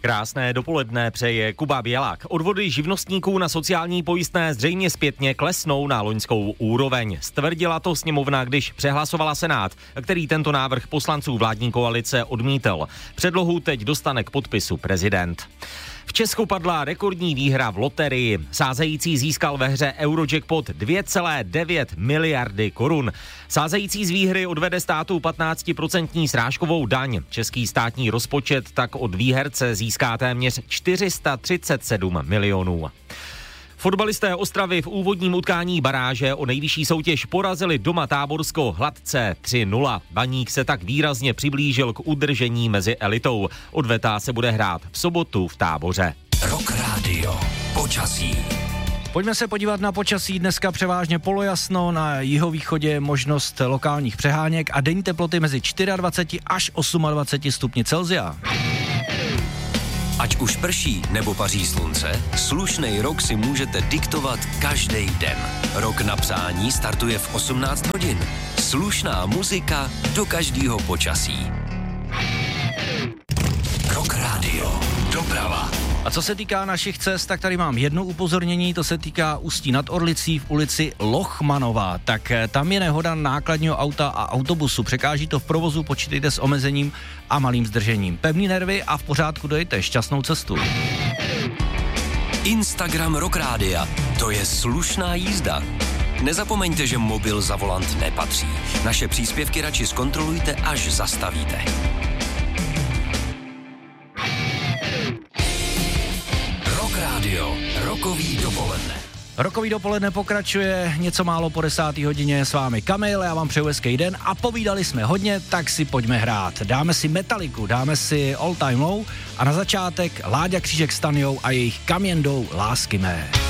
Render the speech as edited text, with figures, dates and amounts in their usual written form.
Krásné dopoledne přeje Kuba Bělák. Odvody živnostníků na sociální pojistné zřejmě zpětně klesnou na loňskou úroveň. Stvrdila to sněmovna, když přehlasovala Senát, který tento návrh poslanců vládní koalice odmítl. Předlohu teď dostane k podpisu prezident. V Česku padla rekordní výhra v loterii. Sázející získal ve hře Eurojackpot 2,9 miliardy korun. Sázející z výhry odvede státu 15% srážkovou daň. Český státní rozpočet tak od výherce získá téměř 437 milionů. Fotbalisté Ostravy v úvodním utkání baráže o nejvyšší soutěž porazili doma Táborsko hladce 3-0. Baník se tak výrazně přiblížil k udržení mezi elitou. Odveta se bude hrát v sobotu v Táboře. Rock Radio. Počasí. Pojďme se podívat na počasí. Dneska převážně polojasno, na jihovýchodě možnost lokálních přeháněk a denní teploty mezi 24 až 28 stupni Celsia. Ať už prší nebo paří slunce, slušnej rok si můžete diktovat každý den. Rok na přání startuje v 18 hodin. Slušná muzika do každého počasí. Rock Radio. Doprava. A co se týká našich cest, tak tady mám jedno upozornění, to se týká Ústí nad Orlicí v ulici Lochmanová. Tak tam je nehoda nákladního auta a autobusu. Překáží to v provozu, počítejte s omezením a malým zdržením. Pevný nervy a v pořádku dojete, šťastnou cestu. Instagram Rock Rádia. To je slušná jízda. Nezapomeňte, že mobil za volant nepatří. Naše příspěvky radši zkontrolujte, až zastavíte. Radio, rokový dopoledne. Rokový dopoledne pokračuje něco málo po 10. hodině, s vámi Kamil, já vám přeju hezký den a povídali jsme hodně, tak si pojďme hrát. Dáme si Metaliku, dáme si All Time Low a na začátek Láďa Křížek s Tanjou a jejich Kam jen jdou lásky mé.